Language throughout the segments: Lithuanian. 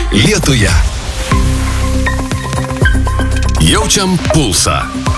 Lietuje. Jaučiam pulsą.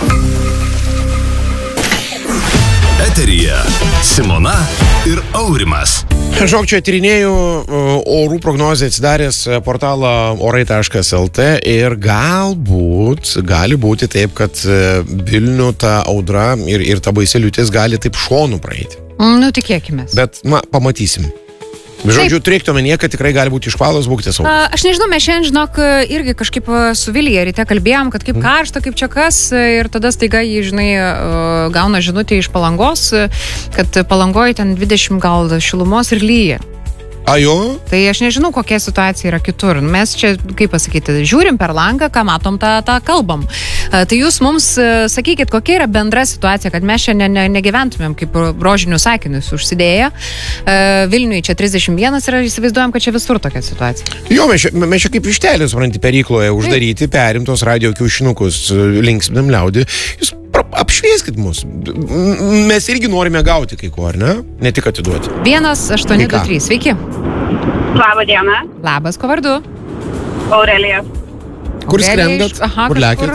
Eteryje Simona ir Aurimas. Žinok, čia tyrinėjau orų prognozę atsidaręs portalą orai.lt ir gali būti taip, kad Vilnių ta audra ir ta baisi liūtis gali taip šonu praeiti. Nu, tikėkimės. Bet, pamatysim. Žodžiu, turėkite omenyje, kad tikrai gali būti išpalos, būkite saugūs. Aš nežinau, mes šiandien, žinok, irgi kažkaip su Vilija ryte kalbėjom, kad kaip karšta, kaip čia kas, ir tada staiga jį, žinai, gauna žinutę iš Palangos, kad Palangoje ten 20 gal šilumos ir lyja. Ajo? Tai aš nežinau, kokia situacija yra kitur. Mes čia, kaip pasakyti, žiūrim per langą, ką matom, tą kalbam. Tai jūs mums sakykit, kokia yra bendra situacija, kad mes čia negyventumėm kaip rožinius sakinius užsidėję. Vilniui čia 31 ir įsivaizduojam, kad čia visur tokia situacija. Jo, mes čia kaip vištelė, supranti, perykloje uždaryti, perimtos radio kiaušinukus, linksminam liaudį. Jūs apšvieskit mus. Mes irgi norime gauti kai ko, ar ne? Ne tik atiduoti. 1823, sveiki. Labą dieną. Labas, ko vardu? Aurelija. Kur skrendat? Kur lekit?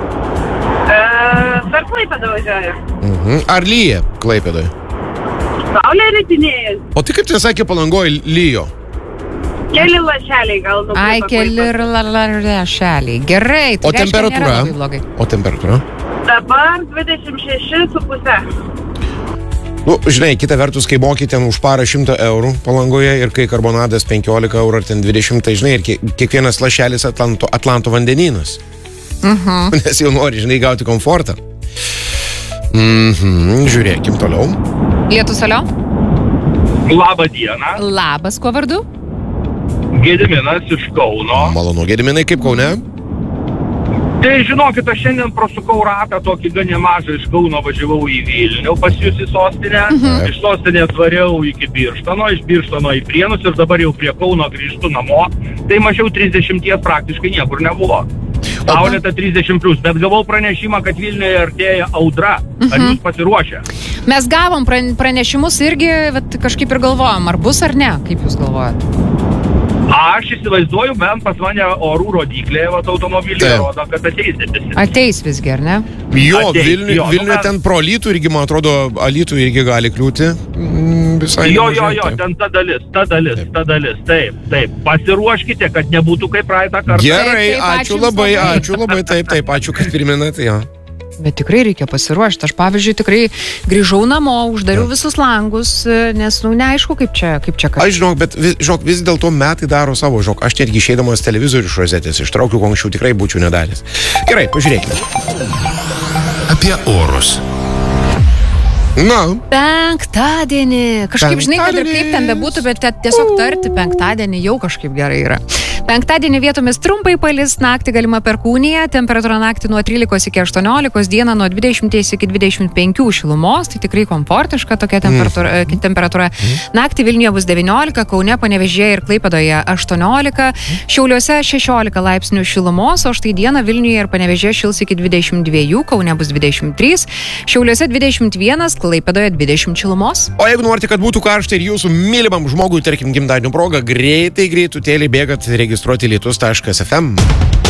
Per Klaipėdą važiuoju. Ar lyja Klaipėdoje? Saulė rytinėja. O tai kaip tai sakė Palangoje lyjo? Keli lašeliai gal nukrito. Ai, keli lašeliai. Gerai. O temperatūra? O temperatūra? Dabar 26,5. Nu, žinai, kita vertus, kai moki ten už parą 100 eurų Palangoje ir kai karbonadas 15 eurų ar ten 20, tai žinai, ir kiekvienas lašelis Atlanto vandenynas. Nes jau nori, žinai, gauti komfortą. Žiūrėkim toliau. Lietus, alio? Labą dieną. Labas, ko vardu? Gediminas iš Kauno. Malonu, Gediminai, kaip Kaune? Tai žinokit, aš šiandien prosukau ratą tokį gan nemažą iš Kauno, važiavau į Vilnių, pas jūs į sostinę. Iš sostinės variau iki Birštono, iš Birštono į Prienus ir dabar jau prie Kauno grįžtu namo. Tai mažiau 30 praktiškai niekur nebuvo. Saulėta 30+, bet gavau pranešimą, kad Vilniuje artėja audra. Ar jūs pasiruošę? Mes gavom pranešimus irgi, bet kažkaip ir galvojom, ar bus ar ne, kaip jūs galvojat? Aš įsivaizduoju, bent pas mane orų rodiklė, automobilį rodo, kad ateis visi. Ateis visgi, ar ne? Jo, Vilniuje ten pro Alytų irgi, man atrodo, Alytų irgi gali kliūti. Jo, ten ta dalis, taip. Pasiruoškite, kad nebūtų kaip praeitą kartą. Gerai, ačiū labai, taip, ačiū, kad priminate, jo. Bet tikrai reikia pasiruošti. Aš, pavyzdžiui, tikrai grįžau namo, uždariau visus langus, nes, neaišku, kaip čia kas. Aš žinok, bet vis dėlto metai daro savo, aš netgi išeidamas televizorių iš rozetės ištraukiu, ko anksčiau tikrai būčiau nedaręs. Gerai, pažiūrėkime. Apie orus. Penktadienį. Kažkaip, žinai, kad ir kaip ten bebūtų, bet tiesiog tarti penktadienį jau kažkaip gerai yra. Penktadienį vietomis trumpai palis, naktį galima perkūnija, temperatūra naktį nuo 13 iki 18, dieną nuo 20 iki 25 šilumos, tai tikrai komfortiška tokia temperatūra. Naktį Vilniuje bus 19, Kaune, Panevėžyje ir Klaipėdoje 18, Šiauliuose 16 laipsnių šilumos, o štai dieną Vilniuje ir Panevėžyje šils iki 22, Kaune bus 23, Šiauliuose 21, Klaipėdoje 20 šilumos. O jeigu norite, kad būtų karšta ir jūsų mylimam žmogui, tarkim, gimtadienio proga, greitai greitutėlį bėgat registruoti lietus.fm.